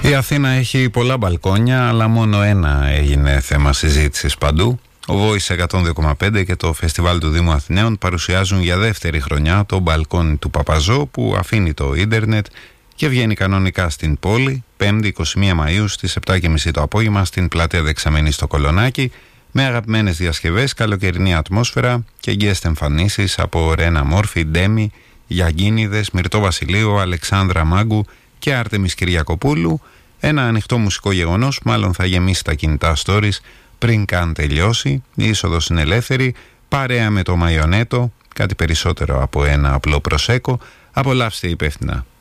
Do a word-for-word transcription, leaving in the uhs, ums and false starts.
Η Αθήνα έχει πολλά μπαλκόνια, αλλά μόνο ένα έγινε θέμα συζήτησης παντού. Ο Voice εκατόν δύο κόμμα πέντε και το Φεστιβάλ του Δήμου Αθηναίων παρουσιάζουν για δεύτερη χρονιά το μπαλκόνι του Παπαζό, που αφήνει το ίντερνετ και βγαίνει κανονικά στην πόλη, πέμπτη εικοστή πρώτη Μαΐου στις επτά και μισή το απόγευμα στην πλατεία Δεξαμενής στο Κολονάκι, με αγαπημένες διασκευές, καλοκαιρινή ατμόσφαιρα και guest εμφανίσεις από Ρένα Μόρφη, Ντέμι, Γιαγκίνιδες, Μυρτώ Βασιλείου, Αλεξάνδρα Μάγκου και Άρτεμις Κυριακοπούλου. Ένα ανοιχτό μουσικό γεγονός, μάλλον θα γεμίσει τα κινητά stories πριν καν τελειώσει. Η είσοδος είναι ελεύθερη, παρέα με το μαϊονέτο, κάτι περισσότερο από ένα απλό προσέκο. Απολαύστε υπεύθυνα.